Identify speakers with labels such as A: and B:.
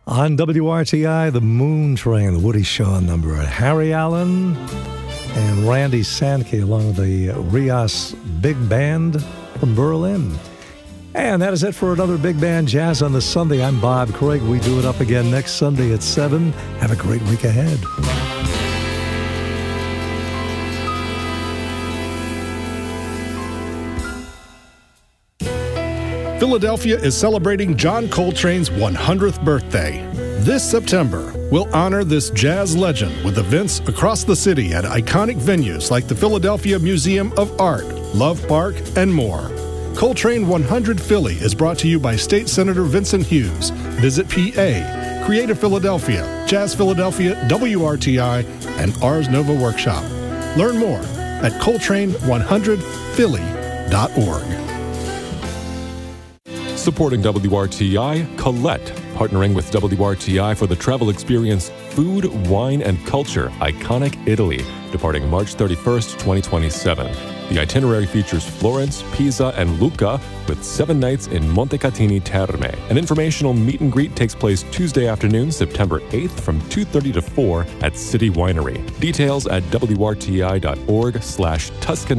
A: On WRTI, The Moon Train, the Woody Shaw number. Harry Allen and Randy Sankey along with the Rias Big Band from Berlin. And that is it for another Big Band Jazz on the Sunday. I'm Bob Craig. We do it up again next Sunday at 7. Have a great week ahead.
B: Philadelphia is celebrating John Coltrane's 100th birthday. This September, we'll honor this jazz legend with events across the city at iconic venues like the Philadelphia Museum of Art, Love Park, and more. Coltrane 100 Philly is brought to you by State Senator Vincent Hughes, Visit PA, Creative Philadelphia, Jazz Philadelphia, WRTI, and Ars Nova Workshop. Learn more at Coltrane100Philly.org.
C: Supporting WRTI, Colette, partnering with WRTI for the travel experience Food, Wine, and Culture, Iconic Italy, departing March 31st, 2027. The itinerary features Florence, Pisa, and Lucca, with 7 nights in Montecatini Terme. An informational meet and greet takes place Tuesday afternoon, September 8th from 2:30 to 4 at City Winery. Details at WRTI.org/Tuscany.